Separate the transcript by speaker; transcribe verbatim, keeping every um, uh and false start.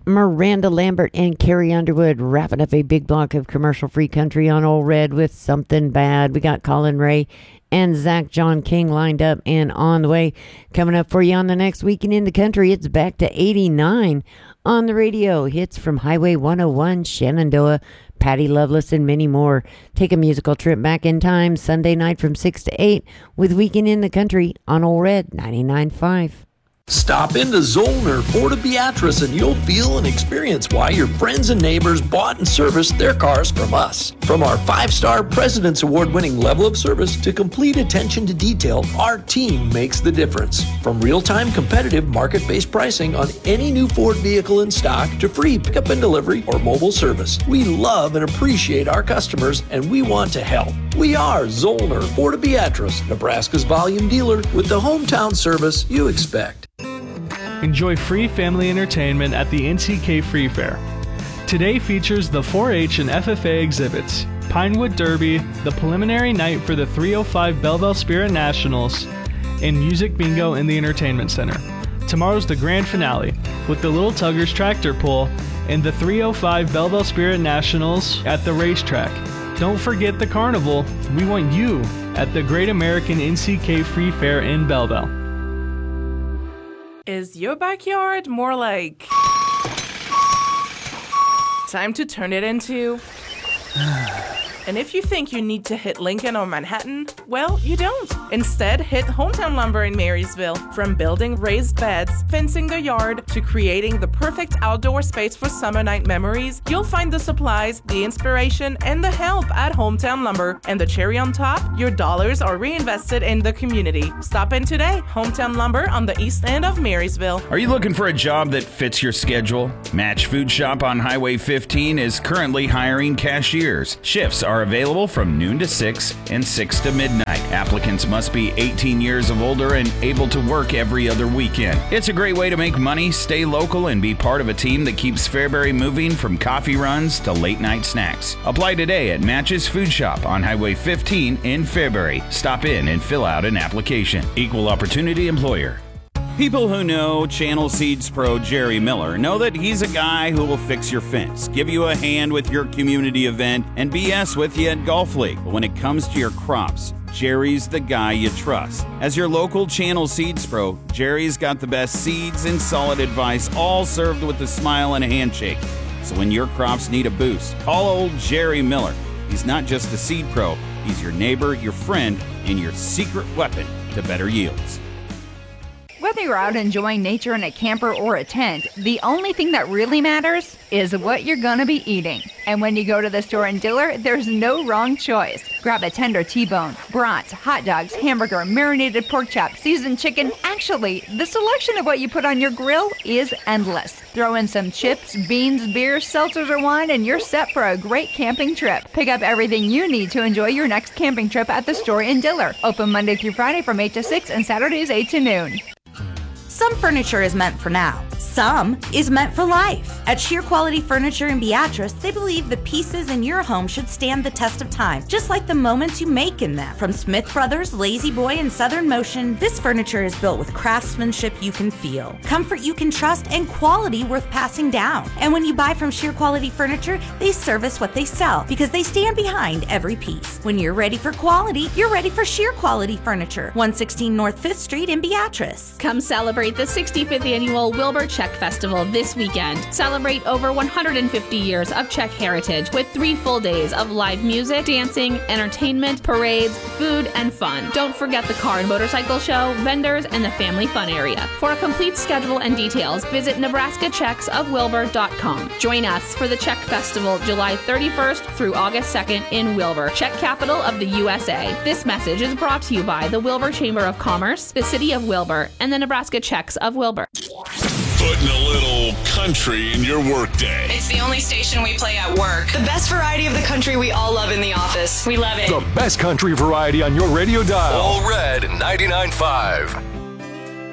Speaker 1: Miranda Lambert and Carrie Underwood wrapping up a big block of commercial-free country on Old Red with Something Bad. We got Colin Ray and Zach John King lined up and on the way. Coming up for you on the next Weekend in the Country, it's back to eighty-nine on the radio. Hits from Highway one oh one, Shenandoah, Patty Loveless, and many more. Take a musical trip back in time Sunday night from six to eight with Weekend in the Country on Old Red ninety-nine point five.
Speaker 2: Stop into Zollner Ford of Beatrice and you'll feel and experience why your friends and neighbors bought and serviced their cars from us. From our five-star President's Award-winning level of service to complete attention to detail, our team makes the difference. From real-time competitive market-based pricing on any new Ford vehicle in stock to free pickup and delivery or mobile service, we love and appreciate our customers and we want to help. We are Zollner Ford of Beatrice, Nebraska's volume dealer with the hometown service you expect.
Speaker 3: Enjoy free family entertainment at the N C K Free Fair. Today features the four H and F F A exhibits, Pinewood Derby, the preliminary night for the three oh five Belleville Spirit Nationals, and music bingo in the Entertainment Center. Tomorrow's the grand finale with the Little Tuggers Tractor Pull and the three oh five Belleville Spirit Nationals at the racetrack. Don't forget the carnival. We want you at the Great American N C K Free Fair in Belleville.
Speaker 4: Is your backyard more like time to turn it into? And if you think you need to hit Lincoln or Manhattan, well, you don't. Instead, hit Hometown Lumber in Marysville. From building raised beds, fencing the yard, to creating the perfect outdoor space for summer night memories, you'll find the supplies, the inspiration, and the help at Hometown Lumber. And the cherry on top, your dollars are reinvested in the community. Stop in today. Hometown Lumber on the east end of Marysville.
Speaker 5: Are you looking for a job that fits your schedule? Match Food Shop on Highway fifteen is currently hiring cashiers. Shifts are available from noon to six and six to midnight. Applicants must be eighteen years of older and able to work every other weekend. It's a great way to make money, stay local, and be part of a team that keeps Fairbury moving from coffee runs to late night snacks. Apply today at Match's Food Shop on Highway fifteen in Fairbury. Stop in and fill out an application. Equal opportunity employer. People who know Channel Seeds Pro Jerry Miller know that he's a guy who will fix your fence, give you a hand with your community event, and B S with you at Golf League. But when it comes to your crops, Jerry's the guy you trust. As your local Channel Seeds Pro, Jerry's got the best seeds and solid advice, all served with a smile and a handshake. So when your crops need a boost, call old Jerry Miller. He's not just a seed pro, he's your neighbor, your friend, and your secret weapon to better yields.
Speaker 6: Whether you're out enjoying nature in a camper or a tent, the only thing that really matters is what you're gonna be eating. And when you go to the store in Diller, there's no wrong choice. Grab a tender T-bone, brats, hot dogs, hamburger, marinated pork chop, seasoned chicken. Actually, the selection of what you put on your grill is endless. Throw in some chips, beans, beer, seltzers, or wine, and you're set for a great camping trip. Pick up everything you need to enjoy your next camping trip at the store in Diller. Open Monday through Friday from eight to six and Saturdays eight to noon.
Speaker 7: Some furniture is meant for now. Some is meant for life. At Sheer Quality Furniture in Beatrice, they believe the pieces in your home should stand the test of time, just like the moments you make in them. From Smith Brothers, Lazy Boy, and Southern Motion, this furniture is built with craftsmanship you can feel, comfort you can trust, and quality worth passing down. And when you buy from Sheer Quality Furniture, they service what they sell because they stand behind every piece. When you're ready for quality, you're ready for Sheer Quality Furniture, one sixteen North fifth Street in Beatrice.
Speaker 8: Come celebrate the sixty-fifth annual Wilbur Czech Festival this weekend. Celebrate over one hundred fifty years of Czech heritage with three full days of live music, dancing, entertainment, parades, food, and fun. Don't forget the car and motorcycle show, vendors, and the family fun area. For a complete schedule and details, visit Nebraska Czechs of Wilbur dot com. Join us for the Czech Festival July thirty-first through August second in Wilbur, Czech capital of the U S A. This message is brought to you by the Wilbur Chamber of Commerce, the City of Wilbur, and the Nebraska Czechs of Wilbur.
Speaker 9: Putting a little country in your workday.
Speaker 10: It's the only station we play at work. The best variety of the country we all love in the office. We love it.
Speaker 11: The best country variety on your radio dial.
Speaker 9: All Red ninety-nine point five.